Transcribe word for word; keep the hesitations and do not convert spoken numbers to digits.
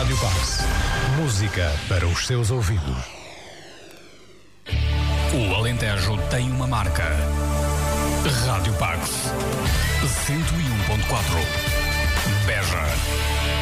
Rádio Pax. Música para os seus ouvidos. O Alentejo tem uma marca. Rádio Pax. cento e um ponto quatro. Beja.